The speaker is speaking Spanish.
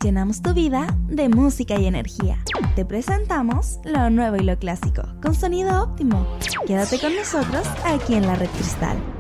llenamos tu vida de música y energía. Te presentamos lo nuevo y lo clásico, con sonido óptimo. Quédate con nosotros aquí en La Red Cristal.